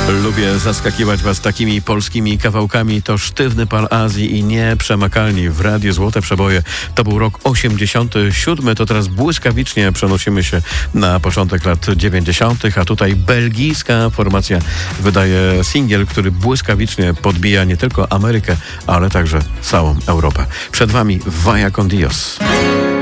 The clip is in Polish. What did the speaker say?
Lubię zaskakiwać was takimi polskimi kawałkami. To Sztywny Pal Azji i Nieprzemakalni w Radiu Złote Przeboje. To był rok 87. To teraz błyskawicznie przenosimy się na początek lat 90., a tutaj belgijska formacja wydaje singiel, który błyskawicznie podbija nie tylko Amerykę, ale także całą Europę. Przed wami Vaya con Dios.